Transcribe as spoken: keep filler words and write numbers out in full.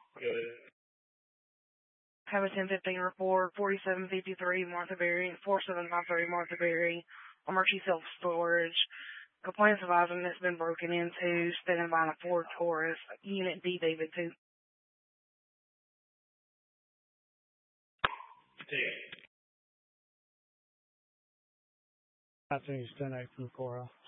Good. Have a ten fifteen report, forty-seven fifty-three Martha Berry, forty-seven fifty-three Martha Berry, Emergency Self-Storage. Complaints advising that's been broken into, standing by a Ford Taurus, Unit D, David two. Afternoon, ten eight from Cora.